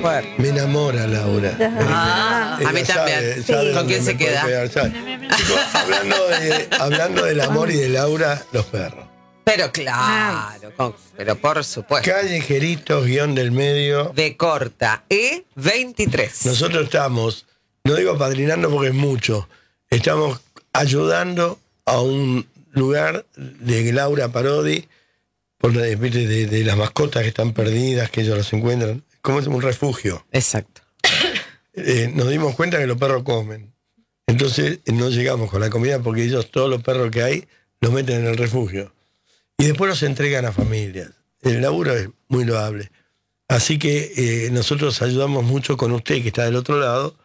fuerte. Me enamora Laura. A mí también. ¿Con quién se queda? Chicos, hablando del amor y de Laura, los perros. Pero claro, pero por supuesto. Callejeritos, _ medio. B corta, E23. Nosotros estamos, no digo padrinando porque es mucho, estamos ayudando a un lugar de Laura Parodi, de las mascotas que están perdidas, que ellos las encuentran, como es un refugio. Exacto. Nos dimos cuenta que los perros comen. Entonces no llegamos con la comida porque ellos, todos los perros que hay, los meten en el refugio. Y después los entregan a familias. El laburo es muy loable. Así que nosotros ayudamos mucho con usted, que está del otro lado.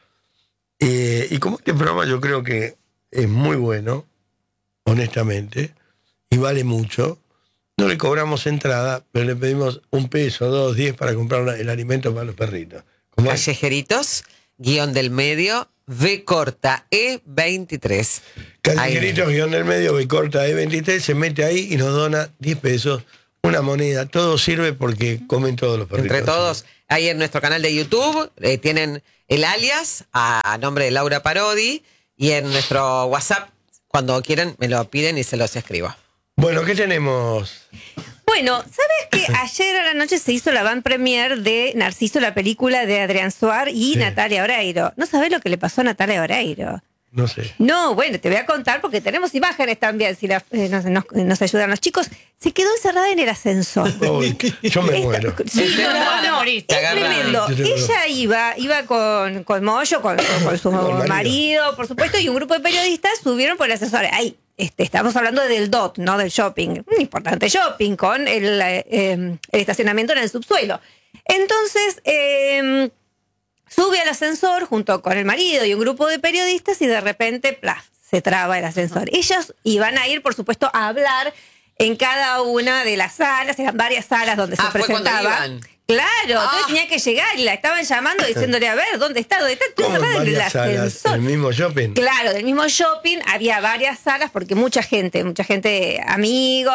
Y como este programa yo creo que es muy bueno, honestamente, y vale mucho, no le cobramos entrada, pero le pedimos $1, $2, $10 para comprar el alimento para los perritos. Callejeritos, _, B corta, E23. Callejeritos, _, B corta, E23, se mete ahí y nos dona $10, una moneda. Todo sirve porque comen todos los perritos. Entre todos, ahí en nuestro canal de YouTube tienen el alias a nombre de Laura Parodi, y en nuestro WhatsApp, cuando quieran, me lo piden y se los escribo. Bueno, ¿qué tenemos? Bueno, ¿sabes que ayer a la noche se hizo la van premier de Narciso, la película de Adrián Suar y Natalia Oreiro? ¿No sabés lo que le pasó a Natalia Oreiro? No sé. No, bueno, te voy a contar porque tenemos imágenes también, si nos ayudan los chicos. Se quedó encerrada en el ascensor. Uy, yo me muero. Sí, no, es tremendo. Ella iba con Moyo, con su marido, por supuesto, y un grupo de periodistas subieron por el ascensor. Ahí, estamos hablando del DOT, no del shopping. Un importante shopping con el estacionamiento en el subsuelo. Entonces, sube al ascensor junto con el marido y un grupo de periodistas y de repente, ¡plaf!, se traba el ascensor. Ellos iban a ir, por supuesto, a hablar en cada una de las salas, eran varias salas donde se presentaba. Claro, entonces tenía que llegar y la estaban llamando diciéndole, a ver, ¿dónde está? ¿Cómo en varias salas? ¿Del mismo shopping? Claro, del mismo shopping había varias salas porque mucha gente, amigos,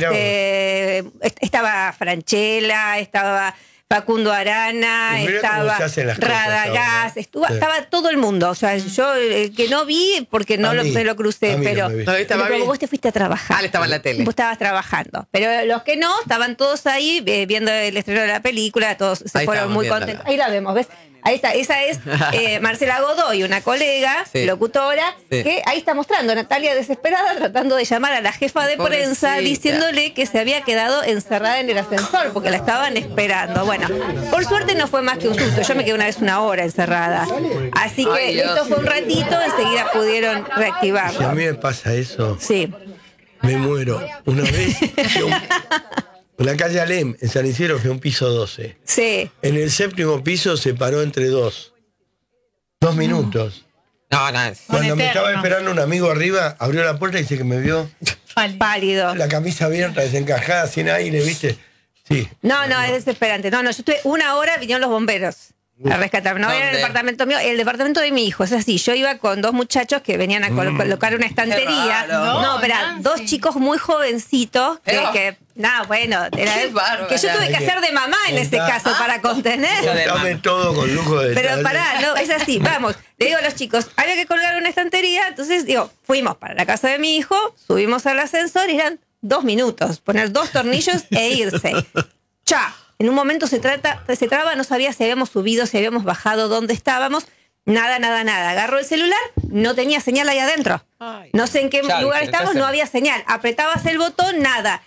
estaba Franchella, estaba Facundo Arana, estaba Radagás, estaba todo el mundo. O sea, yo el que no vi porque no me lo crucé, pero vos te fuiste a trabajar. Estaba en la tele. Vos estabas trabajando. Pero los que no, estaban todos ahí viendo el estreno de la película, todos se fueron muy contentos. Ahí la vemos, ¿ves? Ahí está, esa es Marcela Godoy, una colega, locutora, que ahí está mostrando a Natalia desesperada tratando de llamar a la jefa de prensa diciéndole que se había quedado encerrada en el ascensor porque la estaban esperando. Bueno, por suerte no fue más que un susto, yo me quedé una vez 1 hora encerrada. Así que esto fue un ratito, enseguida pudieron reactivarlo. Si a mí me pasa eso, me muero. Una vez... En la calle Alem, en San Isidro, fue un piso 12. Sí. En el 7º piso se paró entre 2 minutos. No. Cuando me estaba esperando un amigo arriba, abrió la puerta y dice que me vio pálido. La camisa abierta, desencajada, sin aire, ¿viste? Sí. No, es desesperante. No, yo estuve 1 hora, vinieron los bomberos a rescatar. No era el departamento mío, el departamento de mi hijo. Es así, yo iba con 2 muchachos que venían a colocar una estantería. No, pero 2 chicos muy jovencitos que que yo tuve que hacer de mamá en ese caso para contener. Dame todo con lujo de detalle. Pero pará, no, es así, vamos. Le digo a los chicos, había que colgar una estantería, entonces fuimos para la casa de mi hijo, subimos al ascensor y eran 2 minutos, poner 2 tornillos e irse. En un momento se traba, no sabía si habíamos subido, si habíamos bajado, dónde estábamos. Nada. Agarró el celular, no tenía señal ahí adentro. No sé en qué lugar estábamos, no había señal. Apretabas el botón, nada.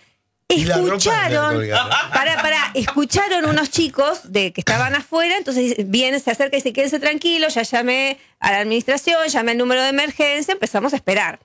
Escucharon unos chicos que estaban afuera, entonces se acerca y dice, quédense tranquilos, ya llamé a la administración, llamé el número de emergencia, empezamos a esperar.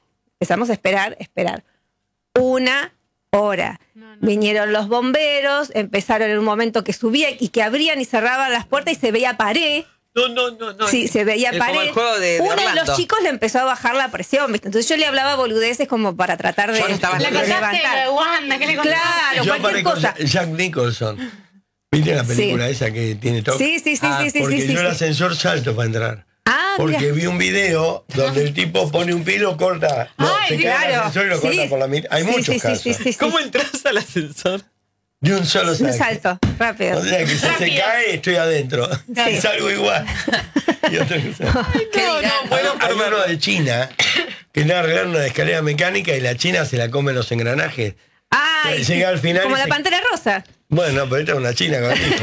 1 hora. Vinieron los bomberos, empezaron en un momento que subía y que abrían y cerraban las puertas y se veía pared. No. Sí, se veía pared. Uno de los chicos le empezó a bajar la presión, ¿viste? Entonces yo le hablaba boludeces como para tratar de levantar. Claro, cualquier cosa. Jack Nicholson. ¿Viste la película esa que tiene todo? Sí. Porque yo el ascensor salto para entrar. Porque vi un video donde el tipo pone un pie y lo corta. Se queda en el ascensor y lo corta por la mitad. Hay muchos casos. ¿Cómo entras al ascensor? De un solo salto. Un salto, rápido. O sea que si se cae, estoy adentro. Sí. Y salgo igual. Y otra cosa. Bueno, Hay uno de China que le arreglaron una escalera mecánica y la China se la come los engranajes. Ay, Llega al final como y la se- Pantera Rosa. Bueno, pero esta es una China con esto.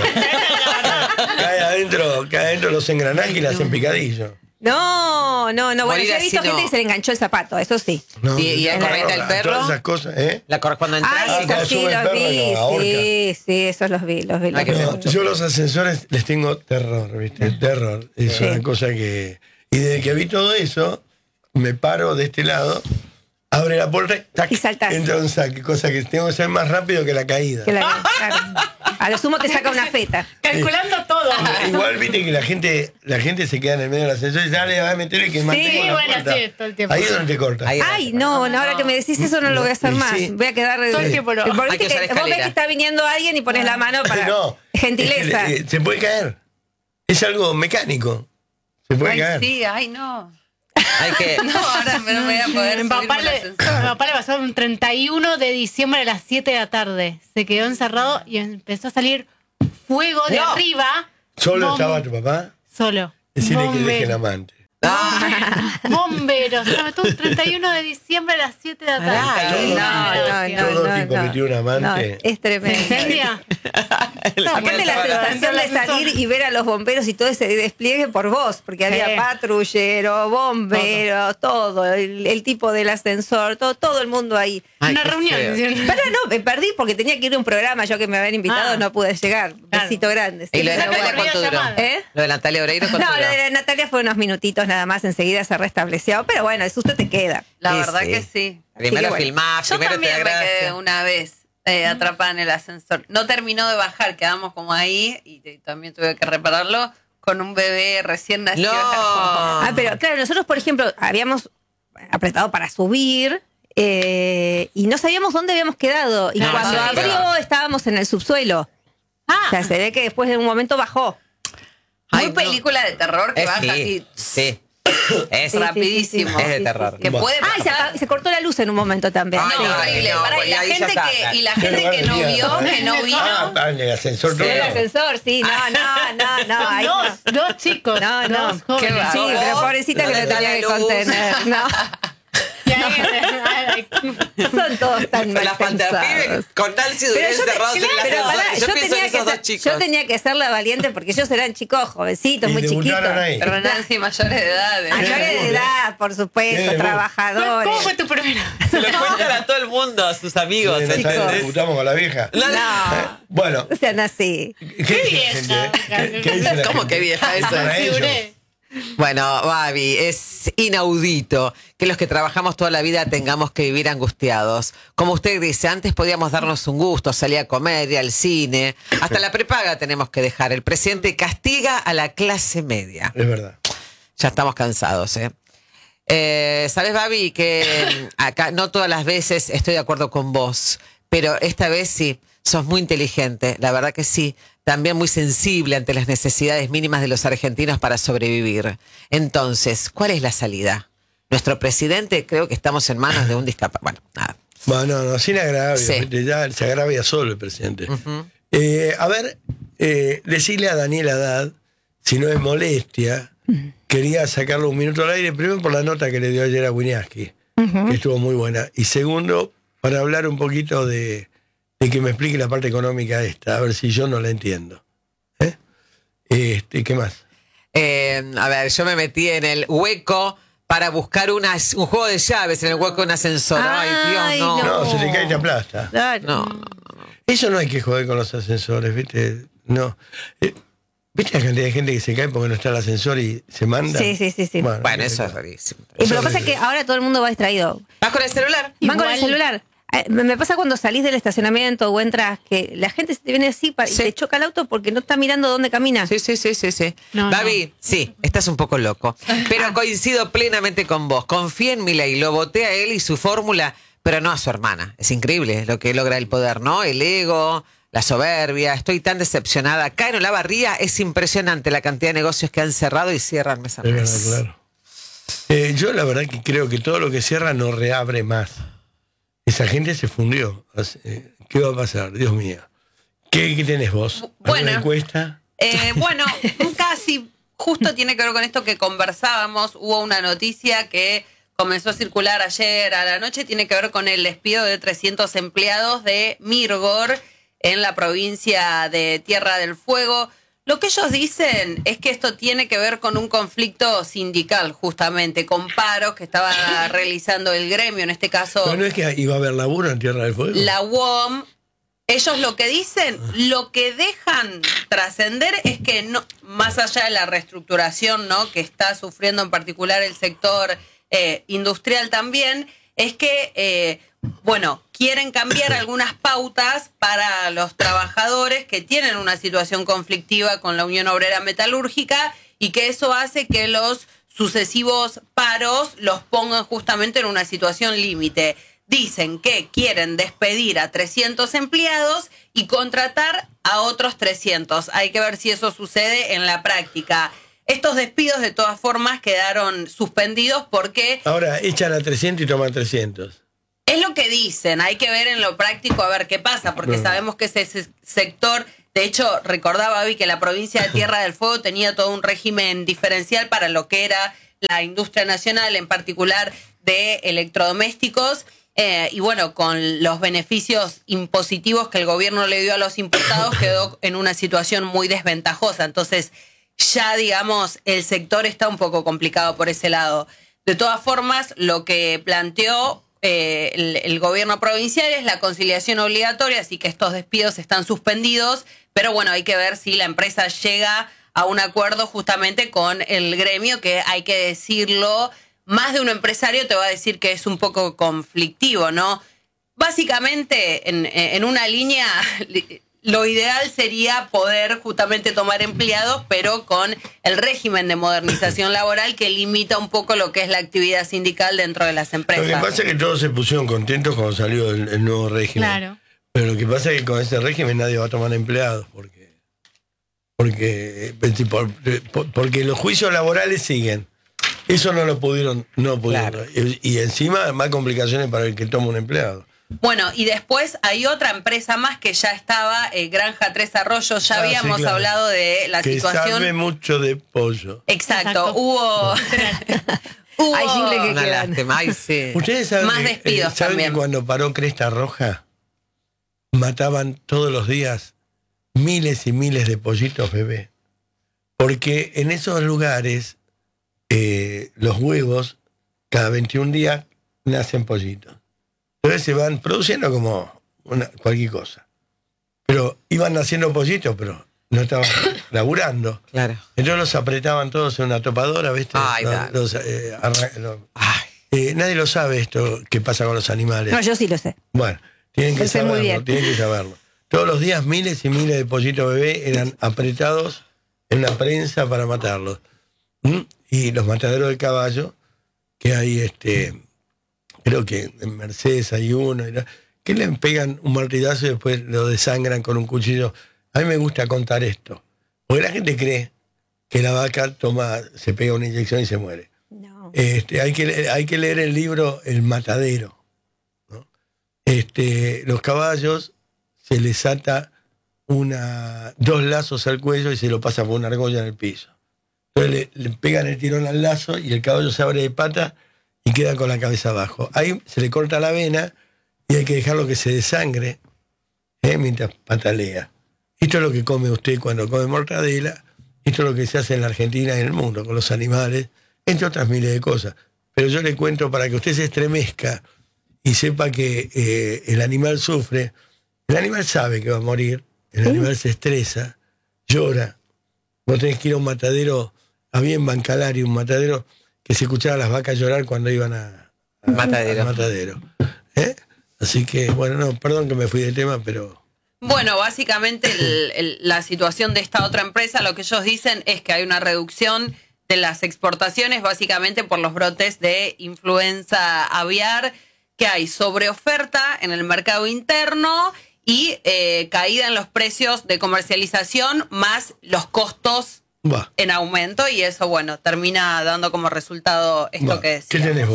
cae adentro los engranajes y la hacen picadillo. No. Bueno, Morir yo he así visto gente no. que se le enganchó el zapato, eso sí. No, Y la corriente del perro. Todas esas cosas, ¿eh? Cuando entras. Ay, cuando esos sí sube el los perro, vi. lo ahorca. Sí, esos los vi. Hay que No, ser- yo los ascensores les tengo terror, ¿viste? Terror. Es Sí. una cosa que... Y desde que vi todo eso, me paro de este lado, abre la puerta tac, Y saltás. entra un saque, cosa que tengo que ser más rápido que la caída. Claro. A lo sumo te saca una feta. Calculando todo. Igual viste que la gente se queda en el medio del ascensor y dale, va a meter y que mantenga la bueno, puerta. sí, todo el tiempo. Ahí es donde te corta. Ahí. Ay, no, ahora que me decís eso no lo voy a hacer Sí. más. Voy a quedar... Todo el tiempo no. Porque Hay que usar vos ves escalera. que está viniendo alguien y pones la mano para... No, Gentileza. se puede caer. Es algo mecánico. Se puede Ay, caer. sí, ay, no. Hay que. No, ahora no voy a poder Mi papá, subirme al mi ascensor. papá le pasó un 31 de diciembre a las 7 de la tarde. Se quedó encerrado y empezó a salir fuego de No. arriba. ¿Solo Bom- estaba tu papá? Solo. Decirle que deje el Bomberos. amante. Bomberos. Se metió un 31 de diciembre a las 7 de la tarde. Todo tipo que tiene un amante. No, es ¿Se tremendo. incendia? Aparte la sensación de salir y ver a los bomberos y todo ese despliegue por vos, porque había patrullero, bombero, todo, el tipo del ascensor, todo el mundo ahí. Ay, Una qué reunión. feo. Pero no, me perdí porque tenía que ir a un programa, yo que me habían invitado Ah. no pude llegar. Claro. Besito grande. ¿Y lo de pero Natalia bueno. cuánto duró? llamada. ¿Eh? Lo de Natalia Oreiro No, cuánto lo duró? de Natalia fue unos minutitos nada más, enseguida se restableció, pero bueno, eso usted te queda. La Sí, verdad sí. que sí. Primero Sí, bueno. filmás, Yo primero te también da me quedé gracia. una vez atrapada en el ascensor. No terminó de bajar, quedamos como ahí y también tuve que repararlo con un bebé recién nacido. No. Ah, pero claro, nosotros, por ejemplo, habíamos apretado para subir y no sabíamos dónde habíamos quedado. Y No, cuando sí, abrió, claro. estábamos en el subsuelo. O sea, se ve que después de un momento bajó. Muy Ay, no. película de terror que baja Sí, así sí. Es Sí, rapidísimo. Es de terror. Que puede Ah, y se, pasar. se cortó la luz en un momento también. Ay, No, Sí. horrible. no, Pará, pues y la ahí ya gente está. que, y la ¿Qué gente lugar que no tenía? vio, que no vino. Ah, en el ascensor En todo. el ascensor, sí, no, ahí no. Dos chicos. No, no. Dos jóvenes. Qué va. Sí, pero pobrecita que ¿Dónde lo está tenía la que luz? contener. No, Y ahí- son todos tan mal La fantasía pensados. con Nancy Durán Pero yo, encerrados en el pero ascensor. pará, Yo pienso en esos dos chicos. yo tenía que ser la valiente porque ellos eran chicos jovencitos, Y muy chiquitos. debutaron ahí. Pero Nancy, mayores de edad. Mayores de edad, por Qué supuesto, debut. trabajadores. ¿Cómo fue tu primera? Se lo cuentan a todo el mundo, a sus amigos. Sí, ¿entendés? nos debutamos con la vieja. No, Bueno, o sea, no así. ¿qué dice la gente? ¿Qué dice la ¿Cómo gente? que vieja esa? Para ellos. Figuré. Bueno, Babi, es inaudito que los que trabajamos toda la vida tengamos que vivir angustiados. Como usted dice, antes podíamos darnos un gusto, salir a comer, ir al cine. Hasta la prepaga tenemos que dejar. El presidente castiga a la clase media. Es verdad. Ya estamos cansados, ¿eh? ¿Sabes, Babi, que acá no todas las veces estoy de acuerdo con vos, pero esta vez sí, sos muy inteligente, la verdad que sí, también muy sensible ante las necesidades mínimas de los argentinos para sobrevivir. Entonces, ¿cuál es la salida? Nuestro presidente, creo que estamos en manos de un discapacitado. Bueno, nada. Bueno, no, sin agravio. Sí. ¿viste? Ya se agravia solo el presidente. A ver, decirle a Daniel Haddad, si no es molestia, quería sacarlo un minuto al aire, primero por la nota que le dio ayer a Winiarski, que estuvo muy buena. Y segundo, para hablar un poquito de que me explique la parte económica esta, a ver si yo no la entiendo. ¿Qué más? A ver, yo me metí en el hueco para buscar un juego de llaves en el hueco de un ascensor. Ay, Dios, Ay, no. No, se te cae y te aplasta. Claro. No. Eso no hay que joder con los ascensores, ¿viste? No. ¿Viste la cantidad de gente que se cae porque no está el ascensor y se manda? Sí. Bueno, eso es rarísimo. Pero lo que pasa es que ahora todo el mundo va distraído. ¿Vas con el celular? Van con el Igual- celular. Me pasa cuando salís del estacionamiento o entras que la gente se te viene así y Sí. te choca el auto porque no está mirando dónde camina. Sí. No, Babi, sí, estás un poco loco. Pero coincido plenamente con vos. Confía en Milei, lo voté a él y su fórmula, pero no a su hermana. Es increíble lo que logra el poder, ¿no? El ego, la soberbia. Estoy tan decepcionada. Acá en Olavarría es impresionante la cantidad de negocios que han cerrado y cierran mes a Es mes. verdad, claro. Yo la verdad que creo que todo lo que cierra no reabre más. Esa gente se fundió. ¿Qué va a pasar? Dios mío. ¿Qué tenés vos? Bueno, ¿Alguna encuesta? Bueno, casi justo tiene que ver con esto que conversábamos. Hubo una noticia que comenzó a circular ayer a la noche, tiene que ver con el despido de 300 empleados de Mirgor en la provincia de Tierra del Fuego. Lo que ellos dicen es que esto tiene que ver con un conflicto sindical, justamente, con paros que estaba realizando el gremio, en este caso... ¿Pero no es que iba a haber laburo en Tierra del Fuego? La UOM. Ellos lo que dicen, lo que dejan trascender es que no, más allá de la reestructuración, ¿no?, que está sufriendo en particular el sector industrial también, es que, quieren cambiar algunas pautas para los trabajadores que tienen una situación conflictiva con la Unión Obrera Metalúrgica y que eso hace que los sucesivos paros los pongan justamente en una situación límite. Dicen que quieren despedir a 300 empleados y contratar a otros 300. Hay que ver si eso sucede en la práctica. Estos despidos, de todas formas, quedaron suspendidos porque... Ahora, echan a 300 y toman 300. Es lo que dicen. Hay que ver en lo práctico a ver qué pasa, porque sabemos que ese sector... De hecho, recordaba hoy que la provincia de Tierra del Fuego tenía todo un régimen diferencial para lo que era la industria nacional, en particular de electrodomésticos. Y bueno, con los beneficios impositivos que el gobierno le dio a los importados, quedó en una situación muy desventajosa. Entonces, ya, digamos, el sector está un poco complicado por ese lado. De todas formas, lo que planteó el gobierno provincial es la conciliación obligatoria, así que estos despidos están suspendidos, pero bueno, hay que ver si la empresa llega a un acuerdo justamente con el gremio, que hay que decirlo, más de un empresario te va a decir que es un poco conflictivo, ¿no? Básicamente, en una línea, lo ideal sería poder justamente tomar empleados, pero con el régimen de modernización laboral que limita un poco lo que es la actividad sindical dentro de las empresas. Lo que pasa es que todos se pusieron contentos cuando salió el nuevo régimen. Claro. Pero lo que pasa es que con ese régimen nadie va a tomar empleados, porque los juicios laborales siguen. Eso no pudieron. Claro. Y encima más complicaciones para el que toma un empleado. Bueno, y después hay otra empresa más que ya estaba, Granja Tres Arroyos, ya habíamos hablado de la situación. Que sabe mucho de pollo. Exacto. Hubo Hay jingle que una lástima. Ay, sí. Ustedes saben más despidos ¿saben también. que cuando paró Cresta Roja mataban todos los días miles y miles de pollitos bebés? Porque en esos lugares los huevos cada 21 días nacen pollitos. Entonces se van produciendo como cualquier cosa. Pero iban naciendo pollitos, pero no estaban laburando. Claro. Entonces los apretaban todos en una topadora, ¿viste? Ay, Nadie lo sabe esto que pasa con los animales. No, yo sí lo sé. Bueno, tienen que saberlo, muy bien. tienen que saberlo. Todos los días miles y miles de pollitos bebés eran apretados en una prensa para matarlos. Y los mataderos de caballo, que hay creo que en Mercedes hay uno, que le pegan un martillazo y después lo desangran con un cuchillo. A mí me gusta contar esto, porque la gente cree que la vaca se pega una inyección y se muere. No. Hay que leer el libro El Matadero, ¿no? Los caballos se les ata 2 lazos al cuello y se lo pasa por una argolla en el piso. Entonces le pegan el tirón al lazo y el caballo se abre de pata y queda con la cabeza abajo. Ahí se le corta la vena y hay que dejarlo que se desangre mientras patalea. Esto es lo que come usted cuando come mortadela. Esto es lo que se hace en la Argentina y en el mundo con los animales, entre otras miles de cosas. Pero yo le cuento para que usted se estremezca y sepa que el animal sufre. El animal sabe que va a morir, el animal se estresa, llora. Vos tenés que ir a un matadero, había en Bancalari un matadero que se escuchaba a las vacas llorar cuando iban al matadero. Así que, bueno, no, perdón que me fui del tema, pero... Bueno, básicamente la situación de esta otra empresa, lo que ellos dicen es que hay una reducción de las exportaciones, básicamente por los brotes de influenza aviar, que hay sobreoferta en el mercado interno y caída en los precios de comercialización, más los costos en aumento, y eso, bueno, termina dando como resultado esto que decía. ¿Qué tenés vos?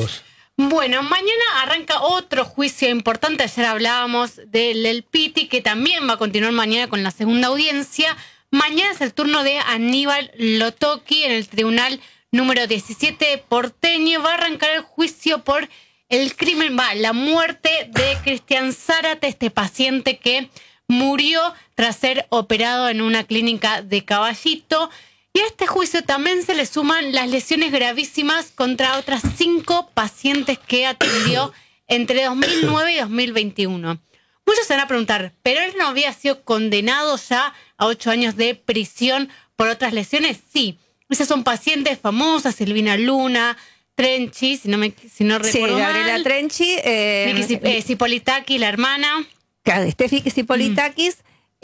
Bueno, mañana arranca otro juicio importante. Ayer hablábamos del El Piti, que también va a continuar mañana con la segunda audiencia. Mañana es el turno de Aníbal Lotoki en el tribunal número 17 porteño. Va a arrancar el juicio por el crimen, la muerte de Cristian Zárate, este paciente que murió tras ser operado en una clínica de Caballito. Y a este juicio también se le suman las lesiones gravísimas contra otras 5 pacientes que atendió entre 2009 y 2021. Muchos se van a preguntar, ¿pero él no había sido condenado ya a 8 años de prisión por otras lesiones? Sí, esas son pacientes famosas, Silvina Luna, Trenchi, si no recuerdo mal. Gabriela Trenchi. Cipolitakis, la hermana. Steffi Cipolitakis.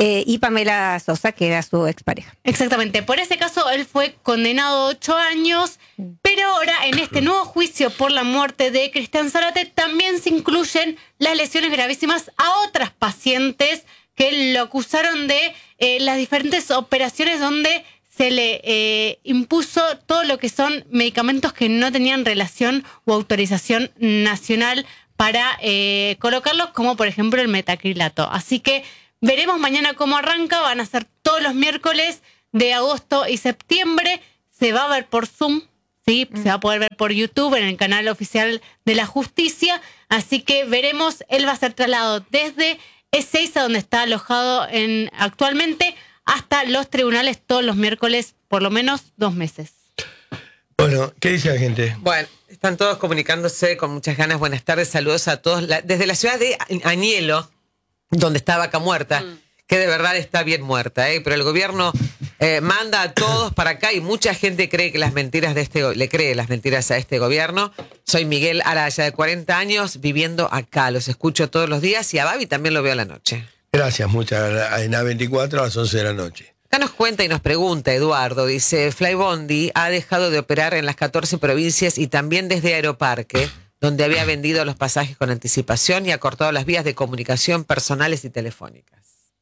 Y Pamela Sosa, que era su expareja. Exactamente. Por ese caso, él fue condenado a 8 años, pero ahora en este nuevo juicio por la muerte de Cristian Zárate también se incluyen las lesiones gravísimas a otras pacientes que lo acusaron de las diferentes operaciones donde se le impuso todo lo que son medicamentos que no tenían relación o autorización nacional para colocarlos, como por ejemplo el metacrilato. Así que veremos mañana cómo arranca. Van a ser todos los miércoles de agosto y septiembre. Se va a ver por Zoom, ¿sí? Se va a poder ver por YouTube en el canal oficial de la justicia. Así que veremos. Él va a ser trasladado desde Ezeiza, donde está alojado actualmente, hasta los tribunales todos los miércoles, por lo menos 2 meses. Bueno, ¿qué dice la gente? Bueno, están todos comunicándose con muchas ganas. Buenas tardes, saludos a todos. Desde la ciudad de Añelo, donde está Vaca Muerta, que de verdad está bien muerta, pero el gobierno manda a todos para acá y mucha gente cree que le cree las mentiras a este gobierno. Soy Miguel Araya, de 40 años, viviendo acá. Los escucho todos los días y a Babi también lo veo a la noche. Gracias, muchas. En A24 a las 11 de la noche. Acá nos cuenta y nos pregunta Eduardo, dice, Flybondi ha dejado de operar en las 14 provincias y también desde Aeroparque, donde había vendido los pasajes con anticipación y ha cortado las vías de comunicación personales y telefónicas.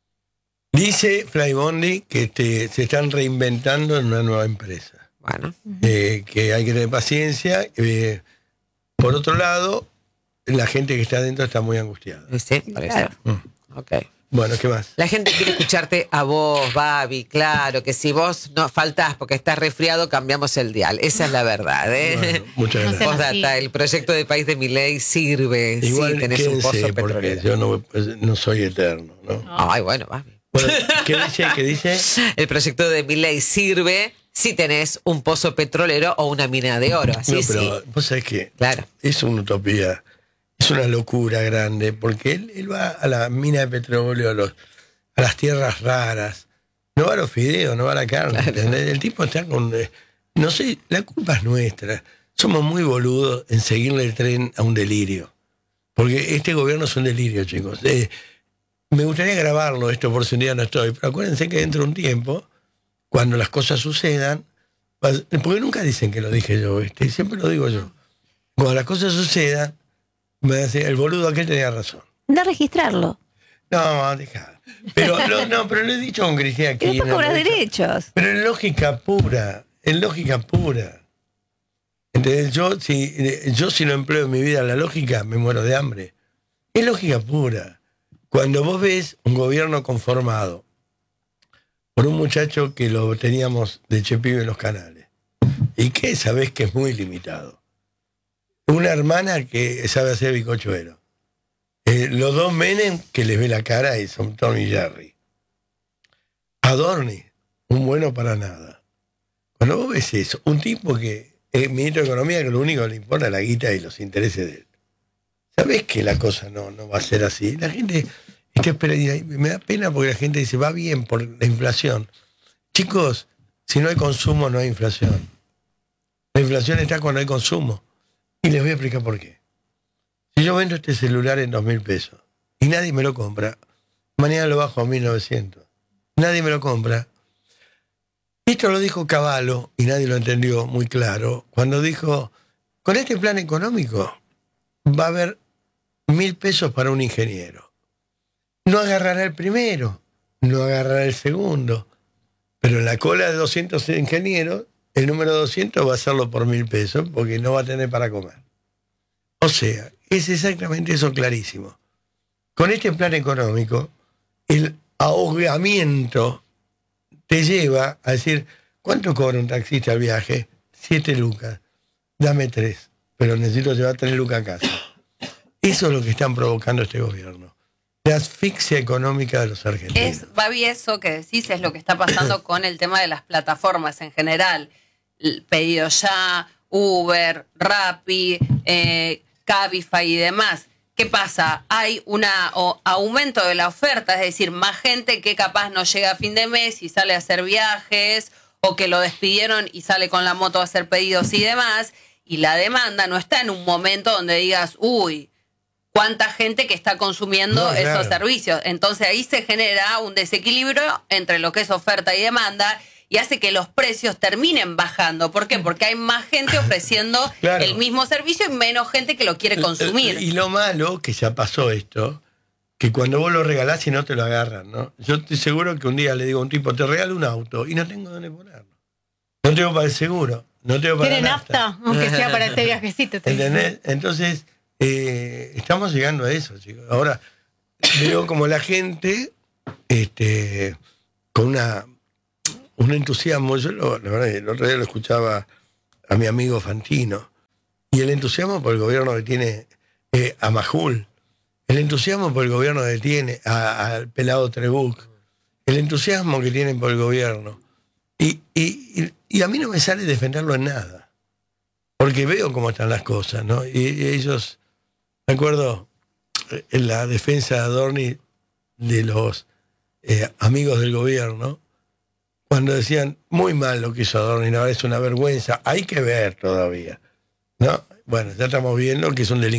Dice Flybondi que se están reinventando en una nueva empresa. Bueno. Que hay que tener paciencia. Por otro lado, la gente que está adentro está muy angustiada. Sí, por eso. Claro. Ok. Bueno, ¿qué más? La gente quiere escucharte a vos, Babi, claro, que si vos no faltás porque estás resfriado, cambiamos el dial. Esa es la verdad, Bueno, muchas No gracias. sé. Postdata, el proyecto de País de Milei sirve. Igual sí, tenés un pozo quédense, porque petrolero. yo no soy eterno, ¿no? Ay, bueno, Babi. Bueno, ¿qué dice? El proyecto de Milei sirve si tenés un pozo petrolero o una mina de oro. Así No, sí. pero vos sabés que Claro. es una utopía, es una locura grande, porque él va a la mina de petróleo, a las tierras raras, no va a los fideos, no va a la carne. ¿Entendés? El tipo está con... no sé, la culpa es nuestra. Somos muy boludos en seguirle el tren a un delirio. Porque este gobierno es un delirio, chicos. Me gustaría grabarlo esto por si un día no estoy, pero acuérdense que dentro de un tiempo, cuando las cosas sucedan, porque nunca dicen que lo dije yo, siempre lo digo yo. Cuando las cosas sucedan, me van a decir, el boludo aquel tenía razón. De registrarlo. No, deja. Pero pero lo he dicho con Cristina aquí. Y después cobras derechos. Pero en lógica pura, ¿Entendés? Yo si no empleo en mi vida la lógica, me muero de hambre. Es lógica pura. Cuando vos ves un gobierno conformado por un muchacho que lo teníamos de chepibe en los canales, y que sabés que es muy limitado, una hermana que sabe hacer bizcochuelo, los 2 Menem que les ve la cara y son Tom y Jerry, Adorni, un bueno para nada. Cuando vos ves eso, un tipo que es ministro de Economía, que lo único que le importa es la guita y los intereses de él, sabés que la cosa no va a ser así. La gente espera, y me da pena porque la gente dice, va bien por la inflación. Chicos, si no hay consumo, no hay inflación. La inflación está cuando hay consumo. Y les voy a explicar por qué. Si yo vendo este celular en 2.000 pesos y nadie me lo compra, mañana lo bajo a 1.900. Nadie me lo compra. Esto lo dijo Cavallo, y nadie lo entendió muy claro, cuando dijo, con este plan económico va a haber 1.000 pesos para un ingeniero. No agarrará el primero, no agarrará el segundo, pero en la cola de 200 ingenieros, el número 200 va a hacerlo por 1.000 pesos porque no va a tener para comer. O sea, es exactamente eso clarísimo. Con este plan económico, el ahogamiento te lleva a decir, ¿cuánto cobra un taxista al viaje? 7 lucas. Dame 3, pero necesito llevar 3 lucas a casa. Eso es lo que están provocando este gobierno. La asfixia económica de los argentinos. Babi, eso que decís es lo que está pasando con el tema de las plataformas en general. Pedido Ya, Uber, Rappi, Cabify y demás. ¿Qué pasa? Hay un aumento de la oferta, es decir, más gente que capaz no llega a fin de mes y sale a hacer viajes, o que lo despidieron y sale con la moto a hacer pedidos y demás, y la demanda no está en un momento donde digas, uy, cuánta gente que está consumiendo esos servicios. Entonces ahí se genera un desequilibrio entre lo que es oferta y demanda, y hace que los precios terminen bajando. ¿Por qué? Porque hay más gente ofreciendo el mismo servicio y menos gente que lo quiere consumir. Y lo malo, que ya pasó esto, que cuando vos lo regalás y no te lo agarran, ¿no? Yo estoy seguro que un día le digo a un tipo, te regalo un auto, y no tengo dónde ponerlo. No tengo para el seguro, no tengo para la nafta. Aunque sea para este viajecito. ¿Entendés? Entonces, estamos llegando a eso, chicos. Ahora, veo como la gente, con un entusiasmo. Yo, la verdad, el otro día lo escuchaba a mi amigo Fantino, y el entusiasmo por el gobierno que tiene a Majul, el entusiasmo por el gobierno que tiene al pelado Trebuch, el entusiasmo que tienen por el gobierno. Y a mí no me sale defenderlo en nada, porque veo cómo están las cosas, ¿no? Y ellos, me acuerdo en la defensa de Adorni de los amigos del gobierno, cuando decían, muy mal lo que hizo Adorni, no, es una vergüenza, hay que ver todavía, ¿no? Bueno, ya estamos viendo que es un delito.